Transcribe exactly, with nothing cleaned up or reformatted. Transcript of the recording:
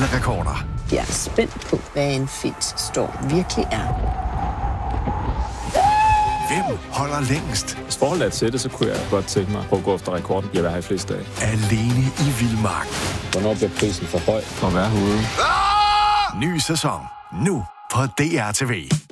alle rekorder. Jeg er spændt på, hvad en fint står virkelig er. Hvem holder længst? Hvis forholdet er til det, så kunne jeg godt tænke mig at gå efter rekorden. Jeg vil have i flest dage. Alene i vildmarken. Hvornår bliver prisen for høj for at være herude? Ah! Ny sæson. Nu på D R T V.